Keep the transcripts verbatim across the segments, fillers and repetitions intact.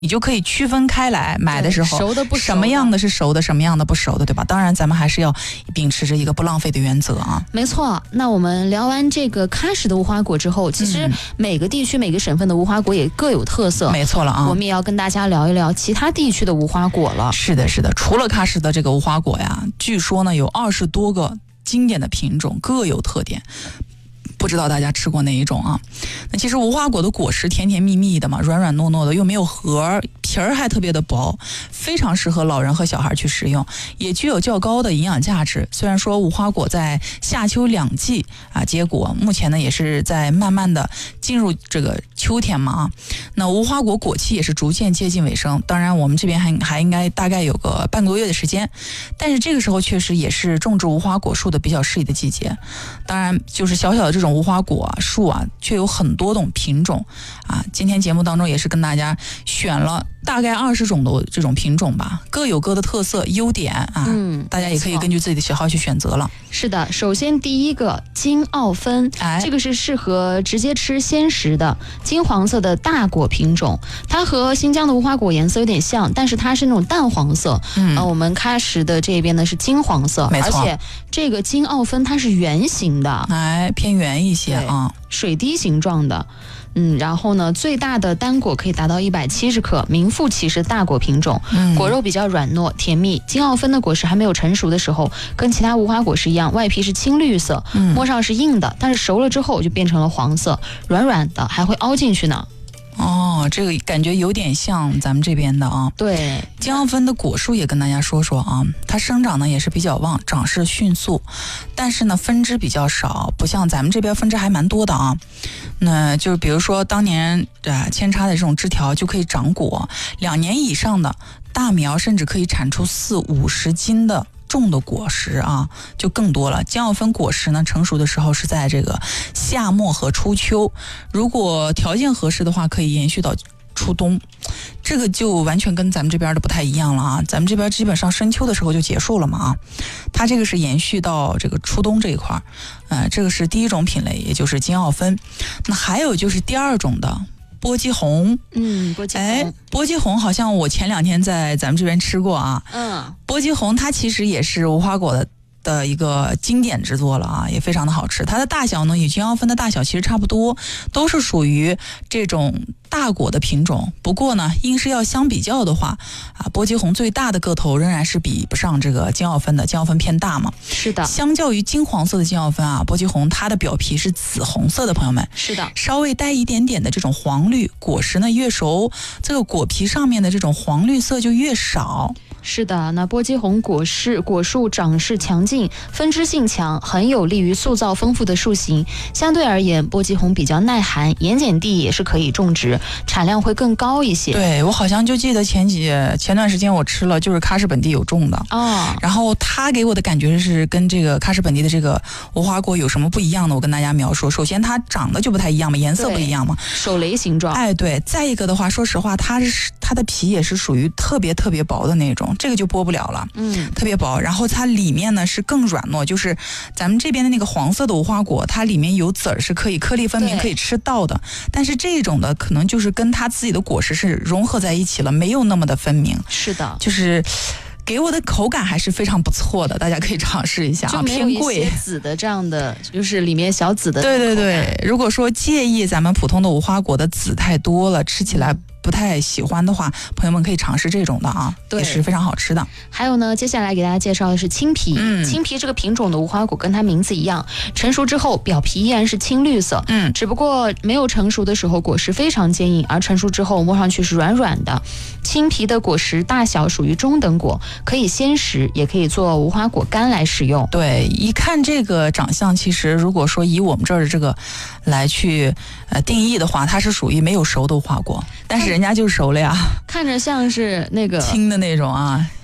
你就可以区分开来，买的时候熟的不熟的什么样的是熟的，什么样的不熟的，对吧？当然咱们还是要秉持着一个不浪费的原则啊。 没错，那我们聊完这个喀什的无花果之后，其实每个地区、每个省份的无花果也各有特色。 没错了啊， 我们也要跟大家聊一聊其他地区的无花果了。 是的，是的，除了喀什的这个无花果呀，据说呢有二十多个经典的品种，各有特点。不知道大家吃过哪一种啊？那其实无花果的果实甜甜蜜蜜的嘛，软软糯糯的，又没有核，皮儿还特别的薄，非常适合老人和小孩去食用，也具有较高的营养价值。虽然说无花果在夏秋两季啊结果，目前呢也是在慢慢的进入这个秋天嘛啊。那无花果果期也是逐渐接近尾声，当然我们这边还还应该大概有个半个多月的时间，但是这个时候确实也是种植无花果树的比较适宜的季节。当然就是小小的这种无花果、啊、树啊，却有很多种品种啊。今天节目当中也是跟大家选了大概二十种的这种品种吧，各有各的特色、优点啊。嗯，大家也可以根据自己的喜好去选择了。 是的，首先第一个金奥芬，哎，这个是适合直接吃鲜食的金黄色的大果品种，它和新疆的无花果颜色有点像，但是它是那种淡黄色。嗯，呃、我们喀什的这边呢是金黄色， 没错， 而且这个金奥芬它是圆形的， 哎，偏圆一些啊， 水滴形状的。嗯，然后呢，最大的单果可以达到一百七十克，名副其实大果品种，嗯，果肉比较软糯甜蜜。金奥芬的果实还没有成熟的时候，跟其他无花果实一样，外皮是青绿色，嗯，摸上是硬的，但是熟了之后就变成了黄色，软软的，还会凹进去呢。 哦，这个感觉有点像咱们这边的啊。 对， 金奥芬的果树也跟大家说说啊，它生长呢也是比较旺，长势迅速，但是呢分支比较少，不像咱们这边分支还蛮多的啊。那就是比如说当年啊扦插的这种枝条就可以长果，两年以上的大苗甚至可以产出四五十斤的重的果实啊，就更多了。金奥芬果实呢，成熟的时候是在这个夏末和初秋，如果条件合适的话，可以延续到初冬。这个就完全跟咱们这边的不太一样了啊，咱们这边基本上深秋的时候就结束了嘛啊，它这个是延续到这个初冬这一块儿，呃，这个是第一种品类，也就是金奥芬。那还有就是第二种的波姬红， 嗯，波姬红， 哎，波姬红好像我前两天在咱们这边吃过啊， 嗯， 波姬红它其实也是无花果的的一个经典之作了啊，也非常的好吃。它的大小呢与金奥芬的大小其实差不多，都是属于这种大果的品种。不过呢，硬是要相比较的话啊，波姬红最大的个头仍然是比不上这个金奥芬的，金奥芬偏大嘛。 是的， 相较于金黄色的金奥芬啊，波姬红它的表皮是紫红色的，朋友们。 是的， 稍微带一点点的这种黄绿，果实呢越熟，这个果皮上面的这种黄绿色就越少。 是的，那波姬红果实果树长势强劲，分支性强，很有利于塑造丰富的树形。相对而言，波姬红比较耐寒，盐碱地也是可以种植，产量会更高一些。 对，我好像就记得前几前段时间我吃了，就是喀什本地有种的哦。 然后它给我的感觉是跟这个喀什本地的这个无花果有什么不一样的？我跟大家描述，首先它长得就不太一样嘛，颜色不一样嘛， 手雷形状。 哎，对。再一个的话，说实话，它是它的皮也是属于特别特别薄的那种。这个就剥不了了，嗯，特别薄。然后它里面呢是更软糯，就是咱们这边的那个黄色的无花果，它里面有籽儿，是可以颗粒分明，可以吃到的。但是这种的可能就是跟它自己的果实是融合在一起了，没有那么的分明。 是的， 就是给我的口感还是非常不错的，大家可以尝试一下啊。 就没有一些籽的这样的，就是里面小籽的。 对对对，如果说介意咱们普通的无花果的籽太多了，吃起来不太喜欢的话，朋友们可以尝试这种的啊，也是非常好吃的。 还有呢，接下来给大家介绍的是青皮。嗯，青皮这个品种的无花果跟它名字一样，成熟之后表皮依然是青绿色，嗯，只不过没有成熟的时候果实非常坚硬，而成熟之后摸上去是软软的。青皮的果实大小属于中等果，可以鲜食，也可以做无花果干来使用。 对，一看这个长相，其实如果说以我们这儿的这个来去呃定义的话，它是属于没有熟的无花果，但是人家就熟了呀， 看着像是那个青的那种啊。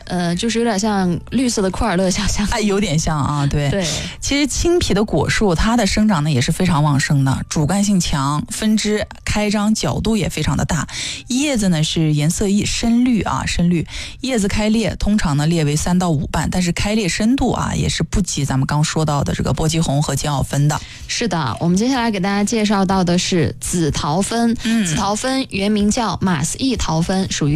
呃，就是有点像绿色的库尔勒小象。 哎，有点像啊，对。 对， 其实青皮的果树，它的生长呢也是非常旺盛的，主干性强，分枝开张角度也非常的大，叶子呢是颜色一深绿啊，深绿，叶子开裂通常呢裂为三到五瓣，但是开裂深度啊也是不及咱们刚说到的这个波姬红和金奥芬的。 是的，我们接下来给大家介绍到的是紫桃酚。嗯，紫桃酚原名叫马斯异桃酚，属于